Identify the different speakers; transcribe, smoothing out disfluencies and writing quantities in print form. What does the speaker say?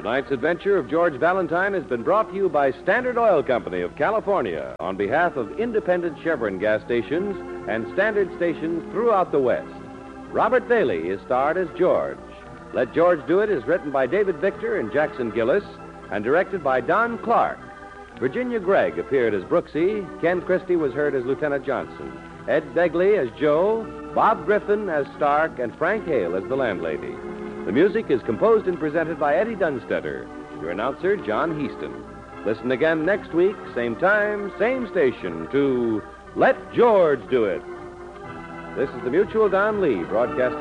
Speaker 1: Tonight's adventure of George Valentine has been brought to you by Standard Oil Company of California on behalf of independent Chevron gas stations and Standard stations throughout the West. Robert Bailey is starred as George. Let George Do It is written by David Victor and Jackson Gillis and directed by Don Clark. Virginia Gregg appeared as Brooksy. Ken Christie was heard as Lieutenant Johnson. Ed Begley as Joe. Bob Griffin as Stark. And Frank Hale as the landlady. The music is composed and presented by Eddie Dunstetter. Your announcer, John Heaston. Listen again next week, same time, same station, to Let George Do It. This is the Mutual Don Lee, broadcasting